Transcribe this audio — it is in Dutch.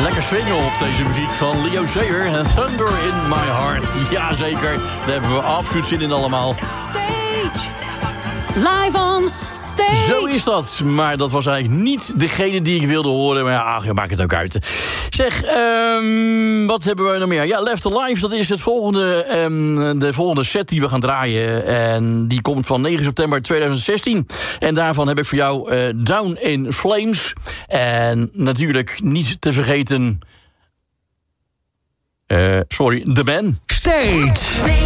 lekker swingen op deze muziek van Leo Sayer en Thunder in My Heart. Jazeker, daar hebben we absoluut zin in allemaal. Stage! Live on stage! Zo is dat, maar dat was eigenlijk niet degene die ik wilde horen. Maar ja, je maakt het ook uit. Zeg, wat hebben we nog meer? Ja, Left Alive, dat is het de volgende set die we gaan draaien. En die komt van 9 september 2016. En daarvan heb ik voor jou Down in Flames. En natuurlijk niet te vergeten... The Man. Stage!